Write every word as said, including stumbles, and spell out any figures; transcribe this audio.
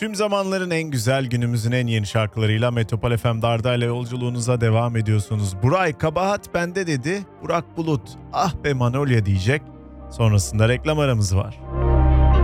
Tüm zamanların en güzel, günümüzün en yeni şarkılarıyla Metropol F M Darda ile yolculuğunuza devam ediyorsunuz. Buray kabahat bende dedi. Burak Bulut ah be Manolya diyecek. Sonrasında reklam aramız var.